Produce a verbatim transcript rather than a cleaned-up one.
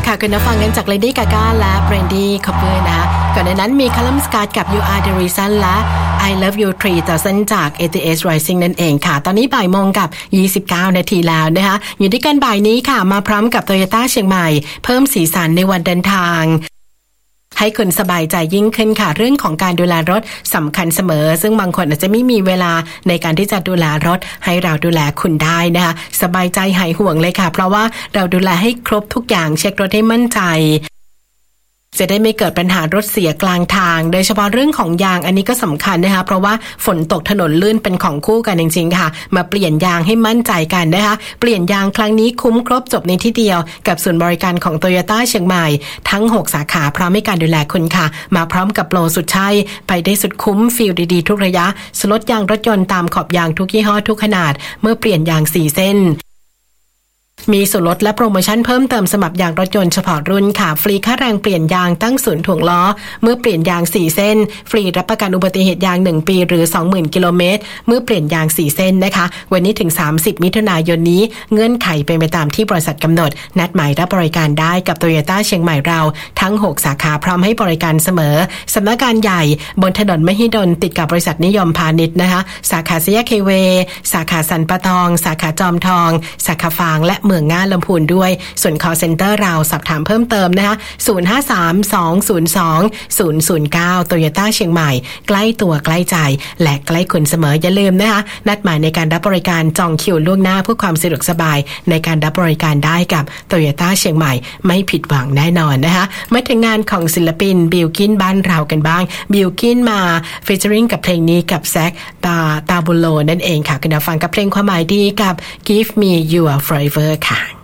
ค่ะคุณผู้ฟังกันจาก Lady Gaga และ Brandy Cooper นะคะก่อนหน้านั้นมี Callum Scott กับ You Are the Reason และ I Love You สามพัน จาก เอ ที เอส Rising นั่นเองค่ะตอนนี้บ่ายโมงกับยี่สิบเก้านาทีแล้วนะคะอยู่ด้วยกันบ่ายนี้ค่ะมาพร้อมกับ Toyota เชียงใหม่เพิ่มสีสันในวันเดินทางให้คุณสบายใจยิ่งขึ้นค่ะเรื่องของการดูแลรถสำคัญเสมอซึ่งบางคนอาจจะไม่มีเวลาในการที่จะดูแลรถให้เราดูแลคุณได้นะคะสบายใจหายห่วงเลยค่ะเพราะว่าเราดูแลให้ครบทุกอย่างเช็ครถให้มั่นใจจะได้ไม่เกิดปัญหารถเสียกลางทางโดยเฉพาะเรื่องของยางอันนี้ก็สำคัญนะคะเพราะว่าฝนตกถนนลื่นเป็นของคู่กันจริงๆค่ะมาเปลี่ยนยางให้มั่นใจกันนะคะเปลี่ยนยางครั้งนี้คุ้มครบจบในที่เดียวกับศูนย์บริการของ Toyota เชียงใหม่ทั้งหกสาขาพร้อมให้การดูแลคุณค่ะมาพร้อมกับโปรสุดใช่ไปได้สุดคุ้มฟีลดีๆทุกระยะสลดยางรถยนต์ตามขอบยางทุกยี่ห้อทุกขนาดเมื่อเปลี่ยนยางสี่เส้นมีส่วนลดและโปรโมชั่นเพิ่มเติมสำหรับยางรถยนต์เฉพาะรุ่นค่ะฟรีค่าแรงเปลี่ยนยางตั้งศูนย์ถ่วงล้อเมื่อเปลี่ยนยางสี่เส้นฟรีรับประกันอุบัติเหตุยางหนึ่งปีหรือ สองหมื่น กิโลเมตรเมื่อเปลี่ยนยางสี่เส้นนะคะวันนี้ถึงสามสิบมิถุนายนนี้เงื่อนไขเป็นไปตามที่บริษัทกำหนดนัดหมายรับบริการได้กับ Toyota เชียงใหม่เราทั้งหกสาขาพร้อมให้บริการเสมอสำนักงานใหญ่บนถนนมหิดลติดกับบริษัทนิยมพาณิชย์นะคะสาขาสี่แยกเคเวสาขาสันปะตองสาขาจอมทองสาขาฟางและเมืองง่าลำพูนด้วยส่วน call center เราสอบถามเพิ่มเติมนะคะศูนย์ ห้า สาม สอง ศูนย์ สอง ศูนย์ ศูนย์ เก้า Toyota เชียงใหม่ใกล้ตัวใกล้ใจและใกล้คุณเสมออย่าลืมนะคะนัดหมายในการรับบริการจองคิวล่วงหน้าเพื่อความสะดวกสบายในการรับบริการได้กับ Toyota เชียงใหม่ไม่ผิดหวังแน่นอนนะคะมาถึงงานของศิลปินบิลกินบ้านเรากันบ้างบิลกินมาฟีเจอริงกับเพลงนี้กับแซคตาตาบุโลนั่นเองค่ะคุณผู้ฟังกับเพลงความหมายดีกับ Give Me Your Forever ค่ะ